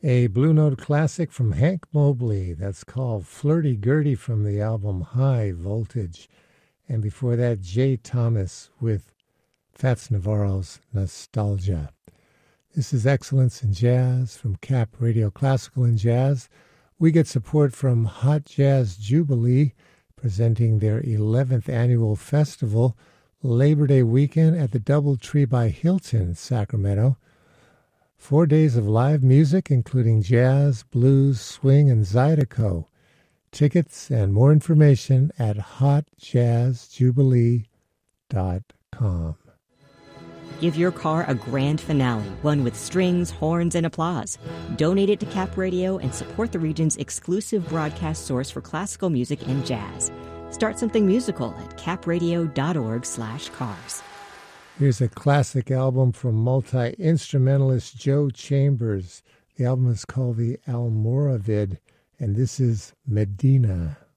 A Blue Note classic from Hank Mobley that's called Flirty Gurdy from the album High Voltage. And before that, Jay Thomas with Fats Navarro's Nostalgia. This is Excellence in Jazz from Cap Radio Classical and Jazz. We get support from Hot Jazz Jubilee, presenting their 11th annual festival, Labor Day weekend at the Doubletree by Hilton, Sacramento. 4 days of live music, including jazz, blues, swing, and Zydeco. Tickets and more information at hotjazzjubilee.com. Give your car a grand finale, one with strings, horns, and applause. Donate it to Cap Radio and support the region's exclusive broadcast source for classical music and jazz. Start something musical at capradio.org/cars. Here's a classic album from multi-instrumentalist Joe Chambers. The album is called the Almoravid, and this is Medina.